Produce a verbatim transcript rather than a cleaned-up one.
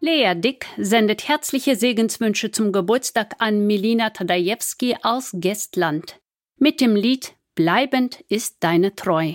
Lea Dick sendet herzliche Segenswünsche zum Geburtstag an Milina Tadajewski aus Gestland mit dem Lied »Bleibend ist deine Treu«.